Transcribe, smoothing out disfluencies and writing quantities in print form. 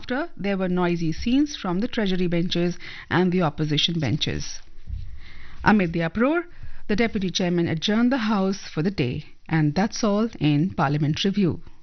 there were noisy scenes from the Treasury benches and the opposition benches. Amid the uproar, the Deputy Chairman adjourned the House for the day. And that's all in Parliament Review.